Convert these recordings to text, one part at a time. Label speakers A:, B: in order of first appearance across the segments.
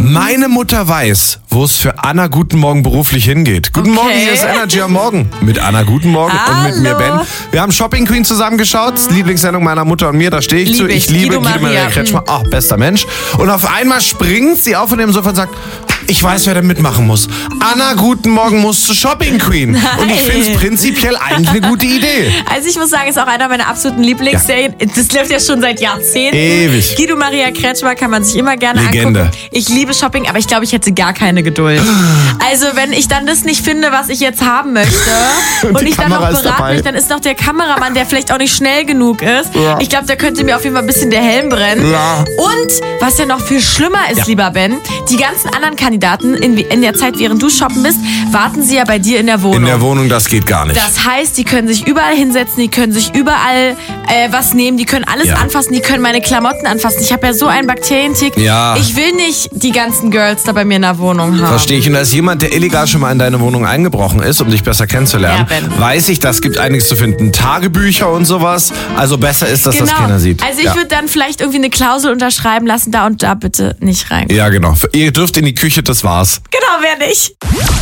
A: Meine Mutter weiß, wo es für Anna Guten Morgen beruflich hingeht. Guten Morgen, hier ist Energy am Morgen. Mit Anna Guten Morgen und mit mir, Ben. Wir haben Shopping Queen zusammengeschaut. Lieblingssendung meiner Mutter und mir, da stehe ich zu. Ich liebe Guido Maria Kretschmer. Ach, bester Mensch. Und auf einmal springt sie auf von dem Sofa und sagt, ich weiß, wer da mitmachen muss. Anna Guten Morgen muss zu Shopping Queen. Nein. Und ich finde es prinzipiell eigentlich eine gute Idee.
B: Also ich muss sagen, ist auch einer meiner absoluten Lieblingsserien. Ja. Das läuft ja schon seit Jahrzehnten. Ewig. Guido Maria Kretschmer kann man sich immer gerne angucken. Ich liebe Shopping, aber ich glaube, ich hätte gar keine Geduld. Also wenn ich dann das nicht finde, was ich jetzt haben möchte und ich dann noch berate mich, dann ist noch der Kameramann, der vielleicht auch nicht schnell genug ist. Ja. Ich glaube, da könnte mir auf jeden Fall ein bisschen der Helm brennen. Ja. Und was ja noch viel schlimmer ist, lieber Ben, die ganzen anderen Kandidaten in der Zeit, während du shoppen bist, warten sie ja bei dir in der Wohnung.
A: In der Wohnung, das geht gar nicht.
B: Das heißt, die können sich überall hinsetzen, die können sich überall was nehmen, die können alles anfassen, die können meine Klamotten anfassen. Ich habe ja so einen Bakterientick. Ja. Ich will nicht die ganzen Girls da bei mir in der Wohnung haben.
A: Verstehe ich. Und als jemand, der illegal schon mal in deine Wohnung eingebrochen ist, um dich besser kennenzulernen, weiß ich, das gibt einiges zu finden. Tagebücher und sowas. Also besser ist, dass das keiner sieht.
B: Also ich würde dann vielleicht irgendwie eine Klausel unterschreiben lassen, da und da bitte nicht rein.
A: Ja, genau. Ihr dürft in die Küche, das war's.
B: Genau, wer nicht.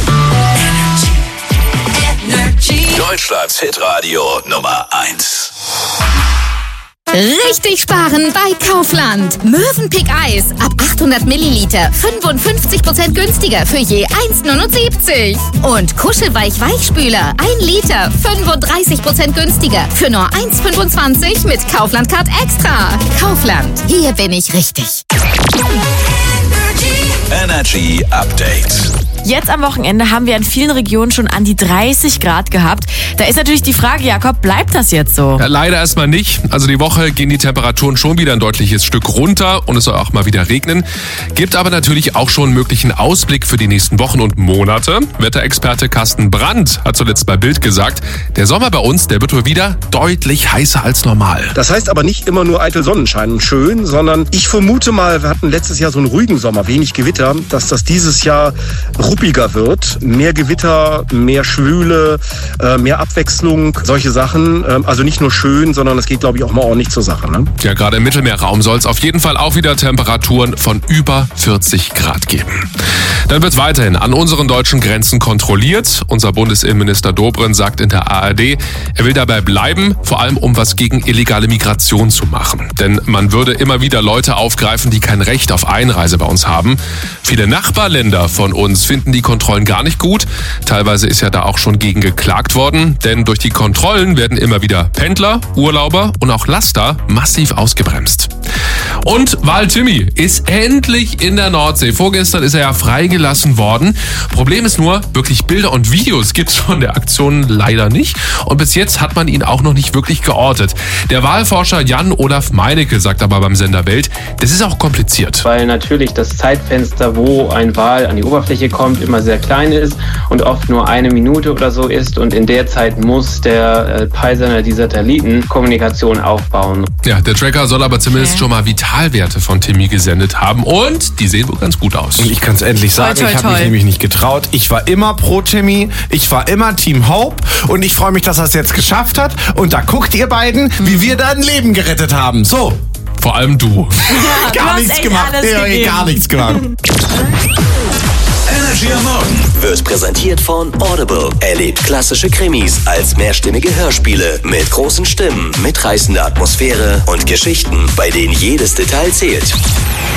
C: Deutschlands Hitradio Nummer 1.
D: Richtig sparen bei Kaufland. Mövenpick Eis ab 800 Milliliter 55% günstiger für je 1,79. Und Kuschelweich Weichspüler 1 Liter 35% günstiger für nur 1,25 mit Kaufland Card Extra. Kaufland, hier bin ich richtig.
C: Energy Update.
B: Jetzt am Wochenende haben wir in vielen Regionen schon an die 30 Grad gehabt. Da ist natürlich die Frage, Jakob, bleibt das jetzt so?
E: Ja, leider erstmal nicht. Also die Woche gehen die Temperaturen schon wieder ein deutliches Stück runter und es soll auch mal wieder regnen. Gibt aber natürlich auch schon einen möglichen Ausblick für die nächsten Wochen und Monate. Wetterexperte Carsten Brandt hat zuletzt bei Bild gesagt, der Sommer bei uns, der wird wohl wieder deutlich heißer als normal.
F: Das heißt aber nicht immer nur eitel Sonnenschein und schön, sondern ich vermute mal, wir hatten letztes Jahr so einen ruhigen Sommer, wenig Gewitter, dass das dieses Jahr ruppiger wird. Mehr Gewitter, mehr Schwüle, mehr Abwechslung, solche Sachen. Also nicht nur schön, sondern es geht, glaube ich, auch mal ordentlich zur Sache. Ne?
E: Ja, gerade im Mittelmeerraum soll es auf jeden Fall auch wieder Temperaturen von über 40 Grad geben. Dann wird weiterhin an unseren deutschen Grenzen kontrolliert. Unser Bundesinnenminister Dobrindt sagt in der ARD, er will dabei bleiben, vor allem um was gegen illegale Migration zu machen. Denn man würde immer wieder Leute aufgreifen, die kein Recht auf Einreise bei uns haben. Viele Nachbarländer von uns finden die Kontrollen gar nicht gut. Teilweise ist ja da auch schon gegen geklagt worden, denn durch die Kontrollen werden immer wieder Pendler, Urlauber und auch Laster massiv ausgebremst. Und Wal Timmy ist endlich in der Nordsee. Vorgestern ist er ja freigelassen worden. Problem ist nur, wirklich Bilder und Videos gibt's von der Aktion leider nicht. Und bis jetzt hat man ihn auch noch nicht wirklich geortet. Der Walforscher Jan-Olaf Meinecke sagt aber beim Sender Welt, das ist auch kompliziert.
G: Weil natürlich das Zeitfenster, wo ein Wal an die Oberfläche kommt, immer sehr klein ist und oft nur 1 Minute oder so ist. Und in der Zeit muss der Peilsender die Satellitenkommunikation aufbauen.
E: Ja, der Tracker soll aber zumindest schon mal Vitalwerte von Timmy gesendet haben und die sehen wohl ganz gut aus.
A: Und ich kann es endlich sagen, ich habe mich nämlich nicht getraut. Ich war immer pro Timmy, ich war immer Team Hope und ich freue mich, dass er es jetzt geschafft hat. Und da guckt ihr beiden, wie wir da ein Leben gerettet haben. So.
E: Vor allem du.
B: Ja,
A: gar nichts gemacht. Gar nichts gemacht.
C: Energy am Morgen wird präsentiert von Audible. Erlebt klassische Krimis als mehrstimmige Hörspiele mit großen Stimmen, mitreißender Atmosphäre und Geschichten, bei denen jedes Detail zählt.